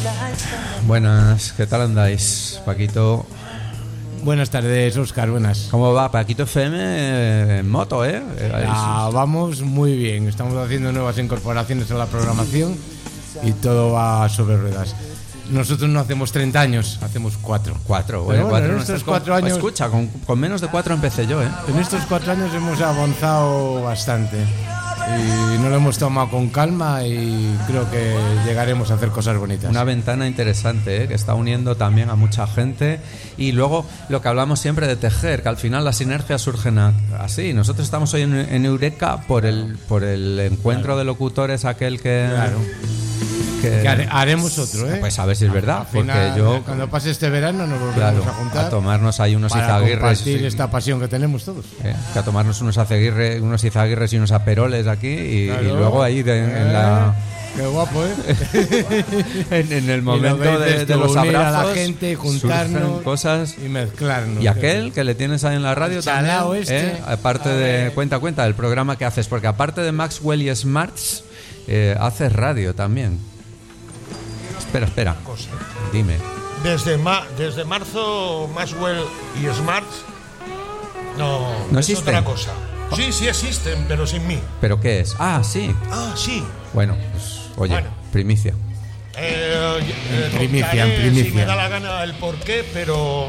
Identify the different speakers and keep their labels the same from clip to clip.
Speaker 1: Buenas, ¿qué tal andáis, Paquito?
Speaker 2: Buenas tardes, Óscar, buenas.
Speaker 1: ¿Cómo va Paquito FM en moto,
Speaker 2: Vamos muy bien, estamos haciendo nuevas incorporaciones a la programación y todo va sobre ruedas. Nosotros no hacemos 30 años, hacemos 4.
Speaker 1: 4,
Speaker 2: bueno,
Speaker 1: 4
Speaker 2: en estos 4 años...
Speaker 1: Escucha, con menos de 4 empecé yo,
Speaker 2: En estos 4 años hemos avanzado bastante y nos lo hemos tomado con calma y creo que llegaremos a hacer cosas bonitas.
Speaker 1: Una ventana interesante, que está uniendo también a mucha gente. Y luego lo que hablamos siempre de tejer, que al final las sinergias surgen así. Nosotros estamos hoy en Eureka por el encuentro de locutores, aquel que...
Speaker 2: Claro. Que haremos otro,
Speaker 1: Pues a ver si es verdad, porque
Speaker 2: final, cuando pase este verano nos volveremos a juntar
Speaker 1: a tomarnos ahí unos
Speaker 2: para
Speaker 1: izaguirres,
Speaker 2: compartir esta pasión que tenemos todos.
Speaker 1: Que a tomarnos unos izaguirres y unos aperoles aquí y luego ahí en la...
Speaker 2: Qué guapo,
Speaker 1: en el momento de los abrazos,
Speaker 2: a la gente, juntarnos
Speaker 1: cosas
Speaker 2: y mezclarnos.
Speaker 1: Y aquel que le tienes ahí en la radio también, aparte de cuenta del programa que haces, porque aparte de Maxwell y Smarts, haces radio también. Espera. Dime.
Speaker 3: Desde marzo, Maxwell y Smarts no es
Speaker 1: existen.
Speaker 3: Otra cosa. Sí existen, pero sin mí.
Speaker 1: ¿Pero qué es? Sí.
Speaker 3: Sí.
Speaker 1: Bueno, pues oye, primicia.
Speaker 2: Primicia.
Speaker 3: Si me da la gana el porqué, pero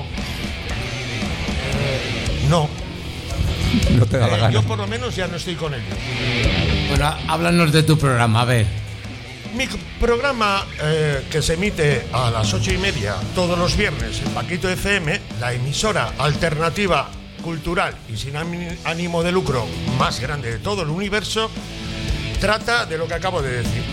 Speaker 3: no.
Speaker 1: No te da la gana.
Speaker 3: Yo por lo menos ya no estoy con ellos.
Speaker 2: Bueno, háblanos de tu programa, a ver.
Speaker 3: Mi programa, que se emite a las 8:30 todos los viernes en Paquito FM, la emisora alternativa, cultural y sin ánimo de lucro más grande de todo el universo, trata de lo que acabo de decir.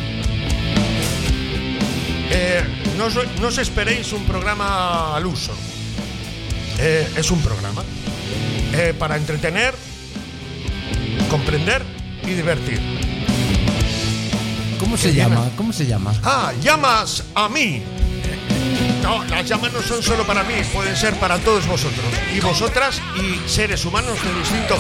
Speaker 3: No os esperéis un programa al uso. Es un programa para entretener, comprender y divertir.
Speaker 2: ¿Cómo se llama?
Speaker 3: Llamas a mí. No, las llamas no son solo para mí, pueden ser para todos vosotros y vosotras y seres humanos de distinto